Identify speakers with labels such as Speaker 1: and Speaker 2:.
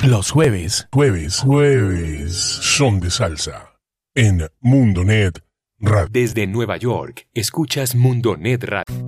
Speaker 1: Los jueves son de salsa. En Mundonet Radio.
Speaker 2: Desde Nueva York, escuchas Mundonet Radio.